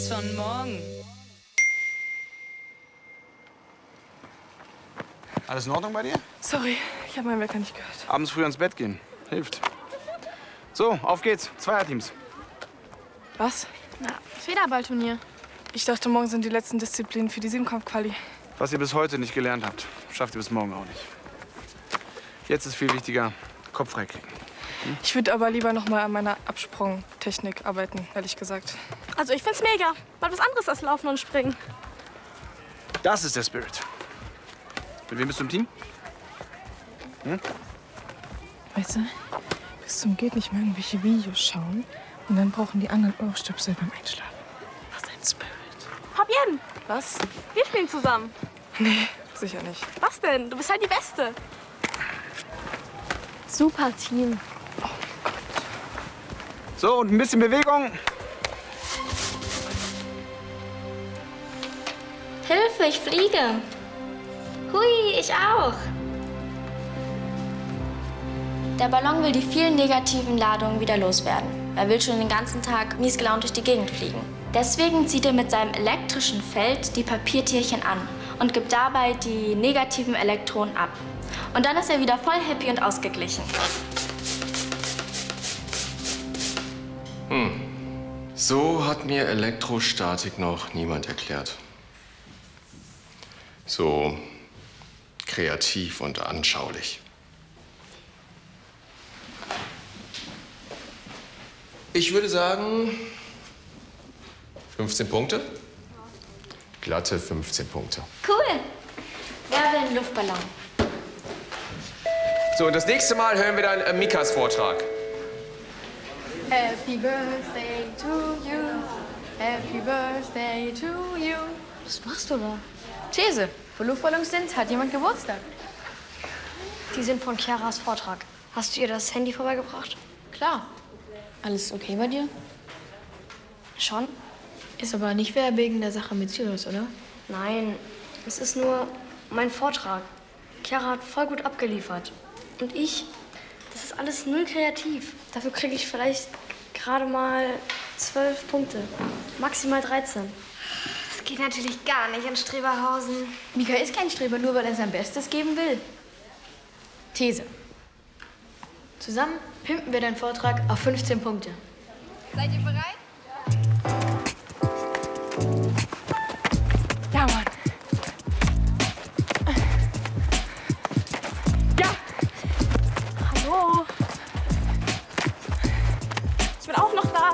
ist schon morgen. Alles in Ordnung bei dir? Sorry, ich habe meinen Wecker nicht gehört. Abends früh ans Bett gehen. Hilft. So, auf geht's. Zweierteams. Was? Na, Federballturnier. Ich dachte, morgen sind die letzten Disziplinen für die Siebenkampf-Quali. Was ihr bis heute nicht gelernt habt, schafft ihr bis morgen auch nicht. Jetzt ist viel wichtiger, Kopf freikriegen. Ich würde aber lieber noch mal an meiner Absprungtechnik arbeiten, ehrlich gesagt. Also ich find's mega. Mal was anderes als Laufen und Springen. Das ist der Spirit. Mit wem bist du im Team? Hm? Weißt du, bis zum geht nicht mehr irgendwelche Videos schauen und dann brauchen die anderen Ohrstöpsel beim Einschlafen. Was ist ein Spirit? Fabienne, Was? wir spielen zusammen. Nee, sicher nicht. Was denn? Du bist halt die Beste. Super Team. So, und ein bisschen Bewegung. Hilfe, ich fliege. Hui, ich auch. Der Ballon will die vielen negativen Ladungen wieder loswerden. Er will schon den ganzen Tag miesgelaunt durch die Gegend fliegen. Deswegen zieht er mit seinem elektrischen Feld die Papiertierchen an und gibt dabei die negativen Elektronen ab. Und dann ist er wieder voll happy und ausgeglichen. So hat mir Elektrostatik noch niemand erklärt. So kreativ und anschaulich. Ich würde sagen, 15 Punkte. Glatte 15 Punkte. Cool. Wer will einen Luftballon? So, und das nächste Mal hören wir dann Mikas Vortrag. Happy Birthday to you. Happy Birthday to you. Was machst du da? These. Wo Luftballons sind, hat jemand Geburtstag. Die sind von Chiaras Vortrag. Hast du ihr das Handy vorbeigebracht? Klar. Alles okay bei dir? Schon? Ist aber nicht wegen der Sache mit Sirius, oder? Nein, es ist nur mein Vortrag. Chiara hat voll gut abgeliefert. Und ich, das ist alles null kreativ. Dafür kriege ich vielleicht gerade mal 12 Punkte. Maximal 13. Das geht natürlich gar nicht in Streberhausen. Mika ist kein Streber, nur weil er sein Bestes geben will. These. Zusammen pimpen wir deinen Vortrag auf 15 Punkte. Seid ihr bereit? Ja, Mann. Ja. Hallo. Ich bin auch noch da.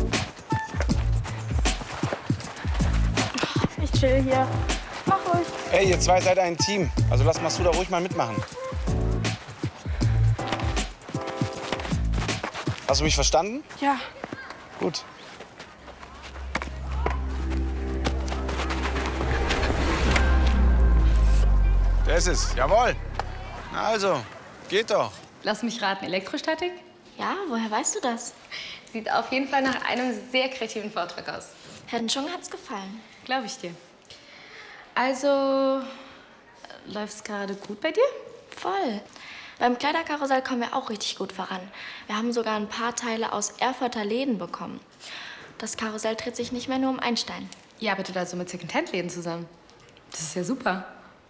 Ich chill hier. Mach ruhig. Hey, ihr zwei seid ein Team. Also lass Masuda ruhig mal mitmachen. Hast du mich verstanden? Ja. Gut. Der ist es. Jawohl. Na also, geht doch. Lass mich raten, Elektrostatik? Ja, woher weißt du das? Sieht auf jeden Fall nach einem sehr kreativen Vortrag aus. Herrn Chung hat's gefallen. Glaube ich dir. Also, läuft's gerade gut bei dir? Voll. Beim Kleiderkarussell kommen wir auch richtig gut voran. Wir haben sogar ein paar Teile aus Erfurter Läden bekommen. Das Karussell dreht sich nicht mehr nur um Einstein. Ihr arbeitet also mit Secondhand-Läden zusammen. Das ist ja super.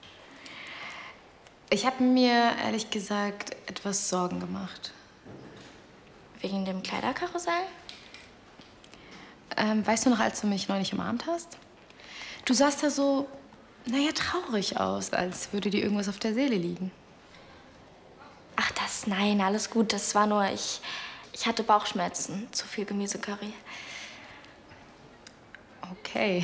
Ich habe mir ehrlich gesagt etwas Sorgen gemacht. Wegen dem Kleiderkarussell? Weißt du noch, als du mich neulich umarmt hast? Du sahst da so, naja, traurig aus, als würde dir irgendwas auf der Seele liegen. Ach, nein, alles gut. Das war nur, ich hatte Bauchschmerzen. Zu viel Gemüsecurry. Okay.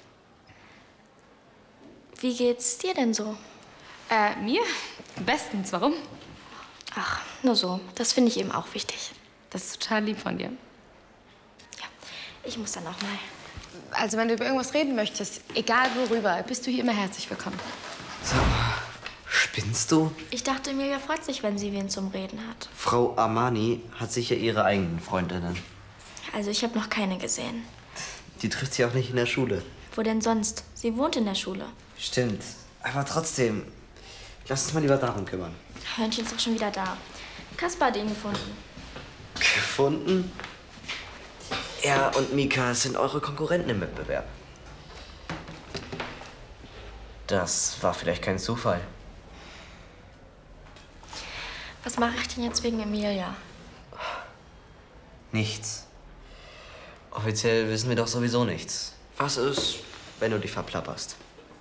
Wie geht's dir denn so? Mir? Bestens. Warum? Ach, nur so. Das finde ich eben auch wichtig. Das ist total lieb von dir. Ja, ich muss dann auch mal. Also, wenn du über irgendwas reden möchtest, egal worüber, bist du hier immer herzlich willkommen. Sag mal, spinnst du? Ich dachte, Emilia freut sich, wenn sie wen zum Reden hat. Frau Armani hat sicher ihre eigenen Freundinnen. Also, ich habe noch keine gesehen. Die trifft sie auch nicht in der Schule. Wo denn sonst? Sie wohnt in der Schule. Stimmt. Aber trotzdem, lass uns mal lieber darum kümmern. Hörnchen ist doch schon wieder da. Kaspar hat ihn gefunden. Gefunden? Er und Mika sind eure Konkurrenten im Wettbewerb. Das war vielleicht kein Zufall. Was mache ich denn jetzt wegen Emilia? Nichts. Offiziell wissen wir doch sowieso nichts. Was ist, wenn du dich verplapperst?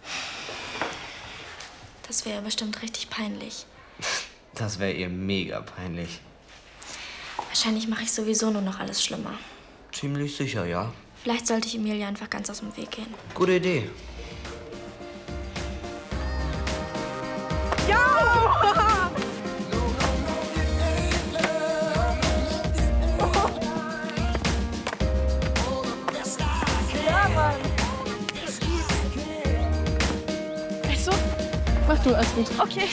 Das wäre bestimmt richtig peinlich. Das wäre ihr mega peinlich. Wahrscheinlich mache ich sowieso nur noch alles schlimmer. Ziemlich sicher, ja. Vielleicht sollte ich Emilia einfach ganz aus dem Weg gehen. Gute Idee. Weißt du? Mach du erst gut. Okay.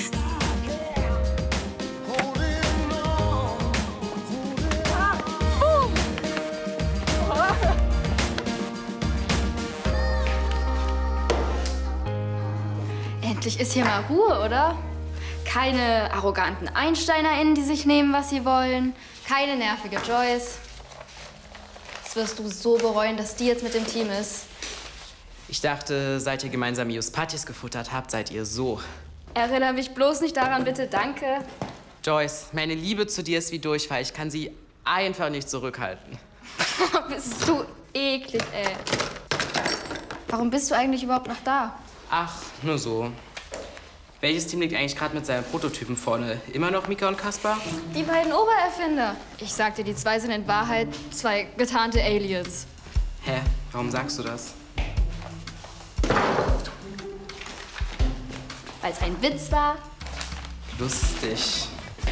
Endlich ist hier mal Ruhe, oder? Keine arroganten EinsteinerInnen, die sich nehmen, was sie wollen. Keine nervige Joyce. Das wirst du so bereuen, dass die jetzt mit dem Team ist. Ich dachte, seit ihr gemeinsam Mios Patties gefuttert habt, seid ihr so. Erinnere mich bloß nicht daran, bitte. Danke. Joyce, meine Liebe zu dir ist wie Durchfall. Ich kann sie einfach nicht zurückhalten. Bist du eklig, ey. Warum bist du eigentlich überhaupt noch da? Ach, nur so. Welches Team liegt eigentlich gerade mit seinen Prototypen vorne? Immer noch Mika und Kaspar? Die beiden Obererfinder. Ich sagte, die zwei sind in Wahrheit zwei getarnte Aliens. Hä? Warum sagst du das? Weil es ein Witz war. Lustig.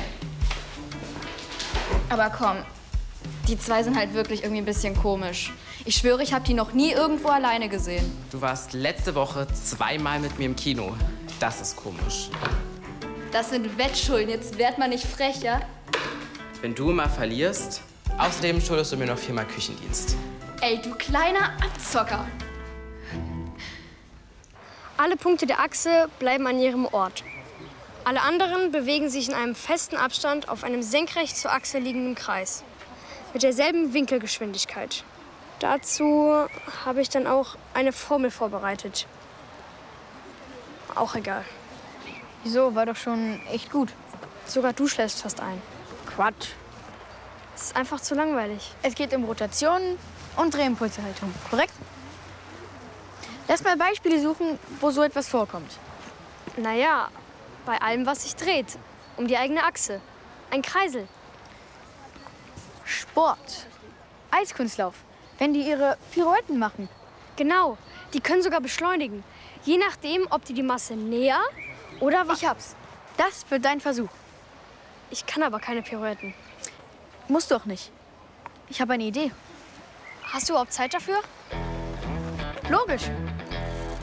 Aber komm, die zwei sind halt wirklich irgendwie ein bisschen komisch. Ich schwöre, ich habe die noch nie irgendwo alleine gesehen. Du warst letzte Woche 2-mal mit mir im Kino. Das ist komisch. Das sind Wettschulden, jetzt werd mal nicht frech, ja? Wenn du immer verlierst, außerdem schuldest du mir noch 4-mal Küchendienst. Ey, du kleiner Abzocker. Alle Punkte der Achse bleiben an ihrem Ort. Alle anderen bewegen sich in einem festen Abstand auf einem senkrecht zur Achse liegenden Kreis. Mit derselben Winkelgeschwindigkeit. Dazu habe ich dann auch eine Formel vorbereitet. Auch egal. Wieso? War doch schon echt gut. Sogar du schläfst fast ein. Quatsch. Es ist einfach zu langweilig. Es geht um Rotationen und Drehimpulshaltung, korrekt? Lass mal Beispiele suchen, wo so etwas vorkommt. Naja, bei allem, was sich dreht. Um die eigene Achse. Ein Kreisel. Sport. Eiskunstlauf. Wenn die ihre Pirouetten machen. Genau. Die können sogar beschleunigen. Je nachdem, ob die Masse näher oder... Ich hab's. Das wird dein Versuch. Ich kann aber keine Pirouetten. Musst du auch nicht. Ich habe eine Idee. Hast du überhaupt Zeit dafür? Logisch.